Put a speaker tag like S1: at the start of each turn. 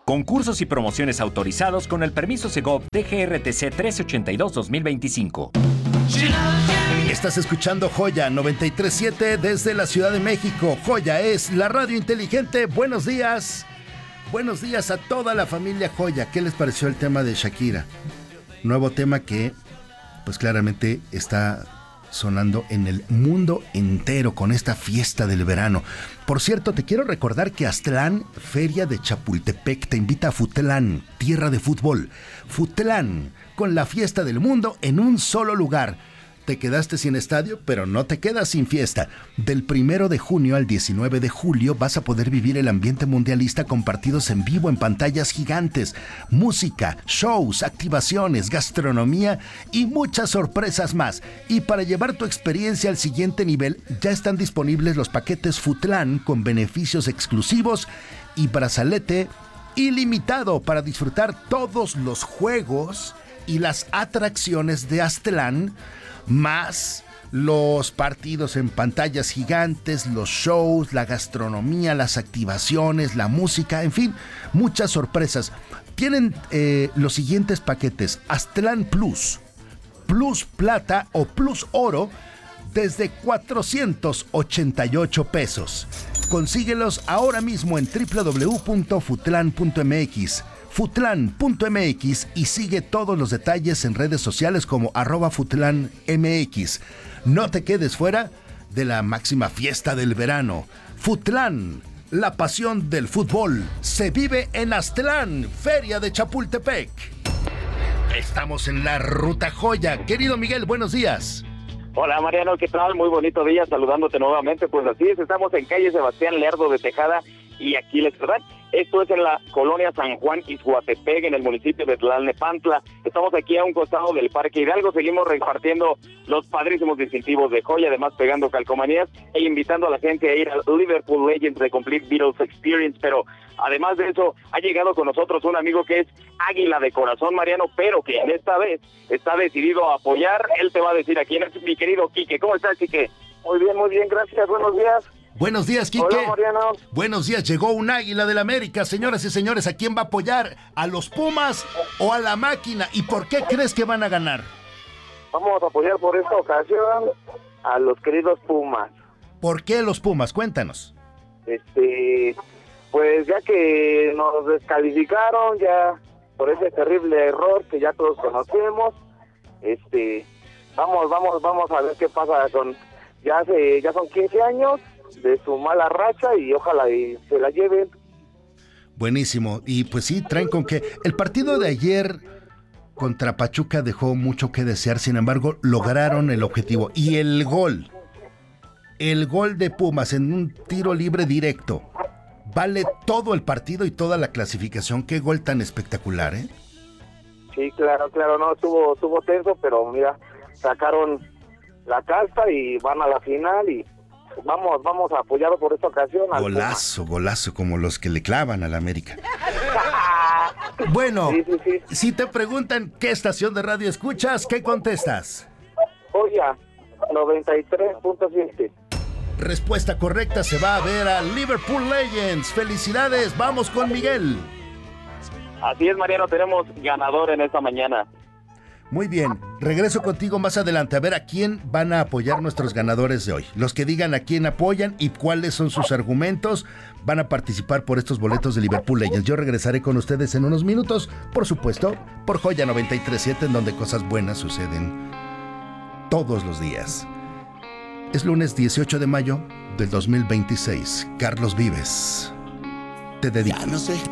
S1: Concursos y promociones autorizados con el permiso Segov DGRTC 1382-2025.
S2: Estás escuchando Joya 93.7 desde la Ciudad de México. Joya es la radio inteligente. Buenos días. Buenos días a toda la familia Joya. ¿Qué les pareció el tema de Shakira? Nuevo tema que, pues claramente está sonando en el mundo entero con esta fiesta del verano. Por cierto, te quiero recordar que Aztlán, Feria de Chapultepec, te invita a Futlán, tierra de fútbol. Futlán, con la fiesta del mundo en un solo lugar. Te quedaste sin estadio, pero no te quedas sin fiesta. Del 1 de junio al 19 de julio vas a poder vivir el ambiente mundialista con partidos en vivo en pantallas gigantes, música, shows, activaciones, gastronomía y muchas sorpresas más. Y para llevar tu experiencia al siguiente nivel, ya están disponibles los paquetes Futlán con beneficios exclusivos y brazalete ilimitado para disfrutar todos los juegos y las atracciones de Aztlán, más los partidos en pantallas gigantes, los shows, la gastronomía, las activaciones, la música, en fin, muchas sorpresas. Tienen los siguientes paquetes: Aztlán Plus, Plus Plata o Plus Oro, desde 488 pesos. Consíguelos ahora mismo en www.futlan.mx. Futlan.mx y sigue todos los detalles en redes sociales como @futlanmx. No te quedes fuera de la máxima fiesta del verano. Futlán, la pasión del fútbol, se vive en Aztlán, Feria de Chapultepec. Estamos en la Ruta Joya. Querido Miguel, buenos días.
S3: Hola Mariano, ¿qué tal? Muy bonito día, saludándote nuevamente. Pues así es, estamos en calle Sebastián Lerdo de Tejada y Aquiles, ¿verdad? Esto es en la colonia San Juan Ixhuatepec, en el municipio de Tlalnepantla. Estamos aquí a un costado del Parque Hidalgo, seguimos repartiendo los padrísimos distintivos de Joya, además pegando calcomanías e invitando a la gente a ir al Liverpool Legends de Complete Beatles Experience. Pero además de eso, ha llegado con nosotros un amigo que es águila de corazón, Mariano, pero que en esta vez está decidido a apoyar. Él te va a decir a quién es, mi querido Quique. ¿Cómo estás, Quique?
S4: Muy bien, gracias, buenos días.
S2: Buenos días, Quique.
S4: Hola, Mariano.
S2: Buenos días, llegó un águila del América. Señoras y señores, ¿a quién va a apoyar? ¿A los Pumas o a la máquina? ¿Y por qué crees que van a ganar?
S4: Vamos a apoyar por esta ocasión a los queridos Pumas.
S2: ¿Por qué los Pumas? Cuéntanos.
S4: Pues ya que nos descalificaron ya por ese terrible error que ya todos conocemos, vamos a ver qué pasa con... Ya son 15 años de su mala racha y ojalá y se la lleven.
S2: Buenísimo. Y pues sí, traen con que el partido de ayer contra Pachuca dejó mucho que desear, sin embargo, lograron el objetivo. Y el gol de Pumas en un tiro libre directo, vale todo el partido y toda la clasificación. Qué gol tan espectacular, ¿eh?
S4: Sí, claro, no, estuvo tenso, pero mira, sacaron la casta y van a la final y vamos a apoyarlo por esta ocasión.
S2: Golazo, como los que le clavan al América. Bueno, sí. Si te preguntan qué estación de radio escuchas, ¿qué contestas?
S4: Joya 93.7.
S2: Respuesta correcta, se va a ver a Liverpool Legends. Felicidades, vamos con Miguel.
S3: Así es, Mariano, tenemos ganador en esta mañana.
S2: Muy bien, regreso contigo más adelante a ver a quién van a apoyar nuestros ganadores de hoy. Los que digan a quién apoyan y cuáles son sus argumentos van a participar por estos boletos de Liverpool Legends. Yo regresaré con ustedes en unos minutos, por supuesto, por Joya 93.7, en donde cosas buenas suceden todos los días. Es lunes 18 de mayo del 2026. Carlos Vives, te dedico.